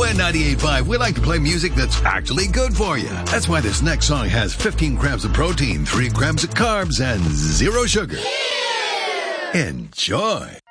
at 98.5, we like to play music that's actually good for you. That's why this next song has 15 grams of protein, 3 grams of carbs, and 0 sugar. Enjoy.